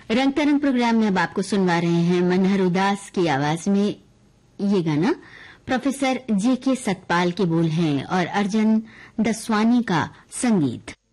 रंग तरंग प्रोग्राम में अब आपको सुनवा रहे हैं मनहर उदास की आवाज में ये गाना। Professor J.K. सतपाल के बोल हैं और अर्जुन दसवानी का संगीत।